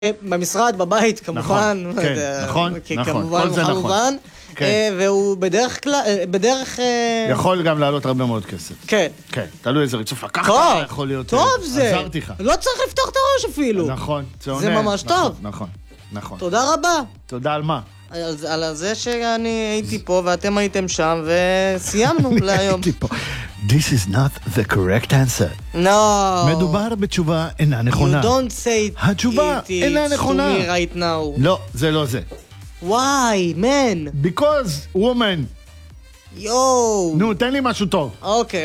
במשרד, בבית, כמובן. נכון, כל זה נכון. והוא בדרך... יכול גם לעלות הרבה מאוד כסף. כן. כן, תלוי איזה ריצוף לקחת, יכול להיות... טוב זה. עזרתי לך. לא צריך לפתוח את הראש אפילו. נכון, זה ממש טוב. נכון. תודה רבה. תודה על מה? על זה שאני הייתי פה ואתם הייתם שם וסיימנו להיום. הייתי פה. This is not the correct answer. No. מדובר בתשובה אינה נכונה. You don't say it. התשובה אינה נכונה. to me right now. לא, זה לא זה. Why, man? Because, woman. יואו. נו, תן לי משהו טוב. אוקיי.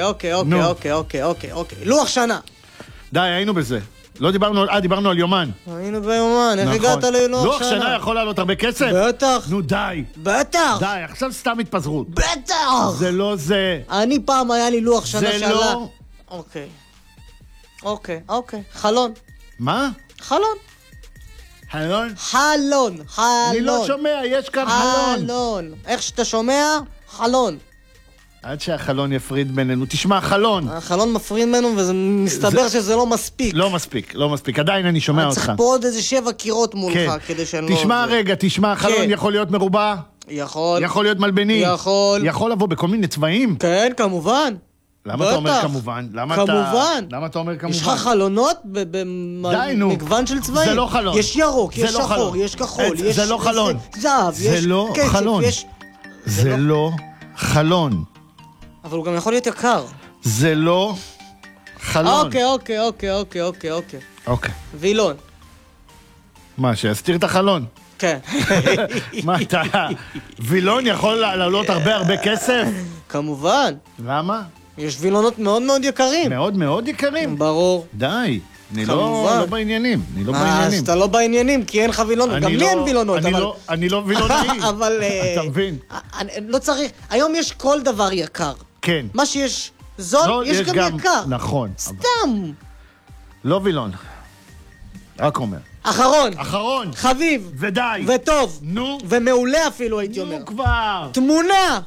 לוח שנה. די, היינו בזה. לא דיברנו על יומן. היינו ביומן, איך הגעת ללוח שנה? לוח שנה יכול לעלות הרבה כסף? בטח. נו די. בטח. די, עכשיו סתם התפזרות. בטח. זה לא זה. אני פעם היה לי לוח שנה זה שלה. לא. אוקיי. חלון. מה? חלון. חלון? אני לא שומע, יש כאן חלון. חלון. איך שאתה שומע, חלון. עד שהחלון יפריד בינינו. תשמע, חלון. החלון מפריד בינינו ומסתבר שזה לא מספיק. לא מספיק. עדיין אני שומע אותך. צריך פה עוד איזה 7 קירות מולך כדי שאני לא... תשמע רגע, חלון יכול להיות מרובע? יכול. יכול להיות מלבני? יכול לבוא בכל מיני צבעים? כן, כמובן. למה אתה אומר כמובן? כמובן. למה אתה אומר כמובן? יש לך חלונות במגוון של צבעים. זה לא חלון. יש ירוק, יש שחור, יש כחול, יש... זה לא חלון. זהב, יש קשת, זה לא חלון. אבל הוא גם יכול להיות יקר. זה לא חלון. אוקיי. וילון. מה, שיסתיר את החלון? כן. מה אתה... וילון יכול לעלות הרבה כסף? כמובן. למה? יש וילונות מאוד מאוד יקרים. מאוד מאוד יקרים? ברור. די. אני לא בעניינים. אז אתה לא בעניינים, כי אין לך וילונות. גם לי אין וילונות. אני לא וילונאי. אבל... אתה מבין? לא צריך. היום יש כל דבר יקר. כן. מה שיש זול, יש גם יקר. נכון. סתם. לא וילון. רק אומר. אחרון. חביב. ודי. וטוב. נו. ומעולה אפילו, הייתי אומר. נו כבר. תמונה.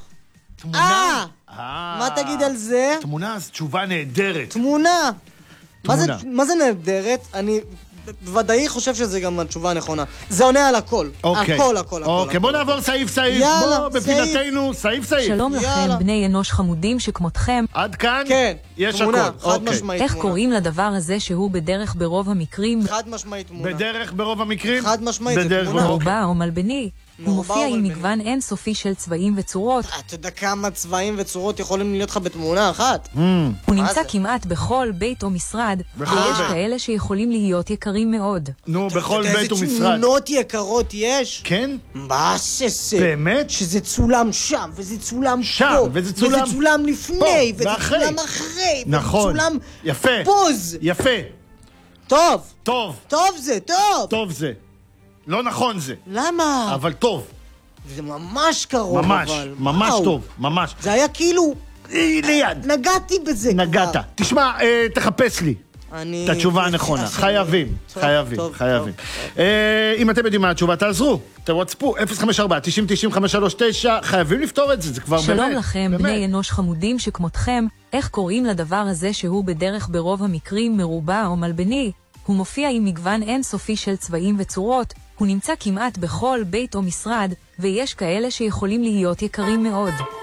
מה תגיד על זה? תמונה, אז תשובה נהדרת. תמונה. מה זה נהדרת? אני ודאי חושב שזה גם התשובה הנכונה. זה עונה על הכל. הכל. אוקיי, בוא נעבור סעיף. יאללה, בפינתנו, סעיף. שלום לכם, בני אנוש חמודים שכמותכם. עד כאן? כן. יש תמונה, הכל. חד משמעית. איך קוראים לדבר הזה שהוא בדרך ברוב המקרים? חד משמעית תמונה. בדרך ברוב המקרים? חד משמעית זה תמונה. מרובע או מלבני. הוא מופיע עם מגוון אינסופי של צבעים וצורות. אתה יודע כמה צבעים וצורות יכולים להיות לך בתמונה אחת? הוא נמצא כמעט בכל בית או משרד, ויש כאלה שיכולים להיות יקרים מאוד. נו, בכל בית ומשרד. איזה תמונות יקרות יש? כן? מה שזה? באמת? שזה צולם שם, וזה צולם פה, וזה צולם לפני, וזה ואחרי. צולם אחרי, נכון. וזה צולם יפה. פוז. יפה. טוב. טוב זה. לא נכון זה. למה? אבל טוב. זה ממש קרוב. ממש טוב, ממש. זה היה כאילו... ליד. נגעתי בזה כבר. נגעת. תשמע, תחפש לי את התשובה הנכונה. חייבים. אם אתם יודעים מה התשובה, תעזרו. תוואטספו, 054-90-90-539. חייבים לפתור את זה, זה כבר באמת. שלום לכם, בני אנוש חמודים שכמותכם. איך קוראים לדבר הזה שהוא בדרך ברוב המקרים מרובע או מלבני? הוא מופיע עם מגוון אינסופי של צבעים וצורות, הוא נמצא כמעט בכל בית או משרד, ויש כאלה שיכולים להיות יקרים מאוד.